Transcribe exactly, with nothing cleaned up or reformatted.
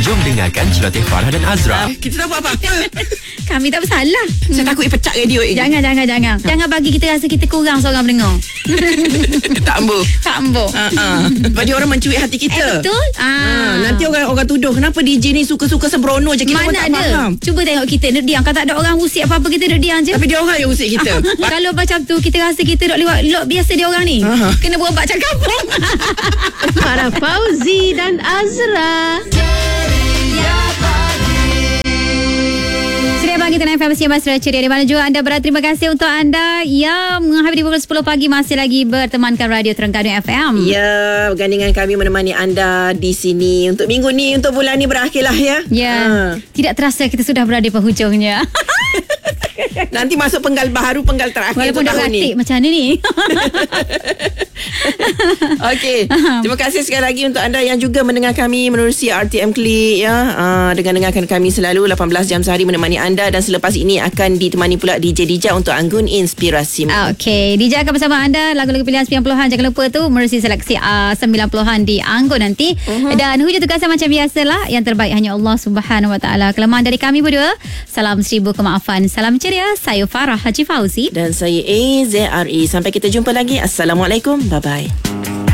Jom dengarkan celoteh Farah dan Azra. Kita tak buat apa-apa. Kami tak bersalah. Saya takut dia pecah radio ini. Jangan, jangan, jangan. Jangan bagi kita rasa kita kurang seorang pendengar. Tak ambil. Tak ambuk. Uh-uh. Sebab dia orang mencuit hati kita. Eh, betul? Ah. Ha, nanti orang orang tuduh kenapa D J ni suka-suka sembrono je. Kita pun Mana tak ada? faham. Cuba tengok kita duduk diam. Kalau tak ada orang usik apa-apa, kita duduk diam je. Tapi dia orang yang usik kita. Kalau macam tu kita rasa kita duduk lewat lot biasa dia orang ni. Aha. Kena buat baca kampung. Farah Fauzi dan Azra. Sudah pagi Tanah F M Siang Basra Ceria di mana juga anda berada. Terima kasih untuk anda yang menghadapi pukul sepuluh pagi masih lagi bertemankan Radio Terengganu F M. Ya, bergandingan kami menemani anda di sini untuk minggu ni, untuk bulan ni berakhirlah ya. Ya. Ha. Tidak terasa kita sudah berada di penghujungnya. Nanti masuk penggal baru, penggal terakhir Walaupun untuk dah tahun ni. ratik macam ni ni. Okey, terima kasih sekali lagi untuk anda yang juga mendengar kami menerusi R T M Click ya. Uh, dengan dengarkan kami selalu lapan belas jam sehari menemani anda, dan selepas ini akan ditemani pula D J Dija untuk Anggun Inspirasi. Okey, Dija akan bersama anda lagu-lagu pilihan sembilan puluhan. Jangan lupa tu menerusi seleksi uh, sembilan puluhan di Anggun nanti. Uh-huh. Dan hujung tugasan macam biasalah, yang terbaik hanya Allah Subhanahu Wa Taala. Kelemahan dari kami berdua, salam seribu kemaafan. Salam ceria. Saya Farah Haji Fauzi Dan saya A Z R E. Sampai kita jumpa lagi. Assalamualaikum. Bye-bye.